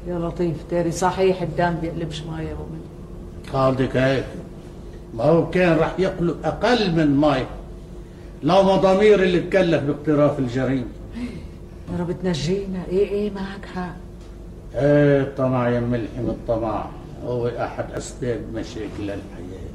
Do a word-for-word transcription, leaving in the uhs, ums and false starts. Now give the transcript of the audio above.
يا لطيف تاري صحيح الدم بيقلبش مي يا مؤمن. قصدك هيك؟ ما هو كان رح يقلب اقل من مي لو ما ضمير اللي تكلف باقتراف الجريمه. يا رب تنجينا. ايه ايه معك حق. ايه الطمع يا ملحم، الطمع هو احد اسباب مشاكل الحياه.